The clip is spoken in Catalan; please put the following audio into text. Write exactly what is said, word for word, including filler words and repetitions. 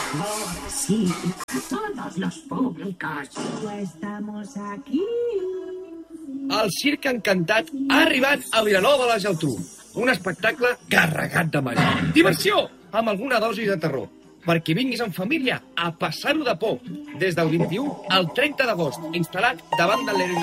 Ahora sí, todos los públicos. Estamos aquí. El Circ Encantat ha arribat a Vilanova de la Geltrú. Un espectacle carregat de màgia. Diversió, amb alguna dosi de terror. Perquè vinguis en família a passar-ho de por. Des del vint-i-u al trenta d'agost, instal·lat davant de l'Aerolínea